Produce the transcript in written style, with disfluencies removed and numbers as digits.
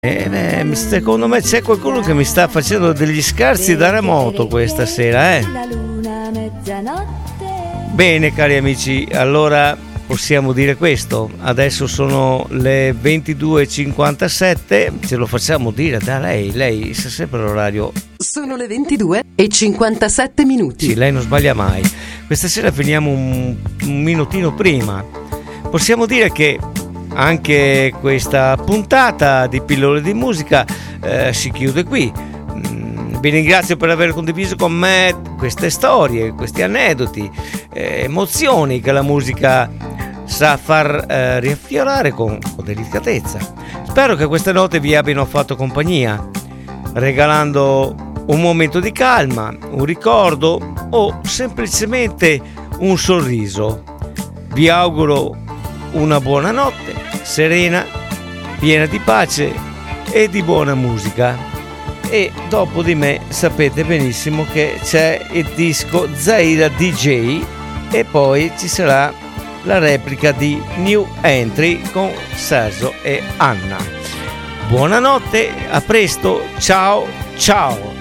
Secondo me c'è qualcuno che mi sta facendo degli scherzi da remoto questa sera, Bene, cari amici, allora possiamo dire questo. Adesso sono le 22:57, ce lo facciamo dire da lei sa sempre l'orario. Sono le 22:57. Sì, lei non sbaglia mai. Questa sera finiamo un minutino prima. Possiamo dire che anche questa puntata di Pillole di Musica si chiude qui. Vi ringrazio per aver condiviso con me queste storie, questi aneddoti, emozioni che la musica sa far riaffiorare con delicatezza. Spero che queste note vi abbiano fatto compagnia, regalando un momento di calma, un ricordo o semplicemente un sorriso. Vi auguro una buona notte, serena, piena di pace e di buona musica. E dopo di me sapete benissimo che c'è il disco Zaira DJ e poi ci sarà la replica di New Entry con Sergio e Anna. Buonanotte, a presto, ciao ciao.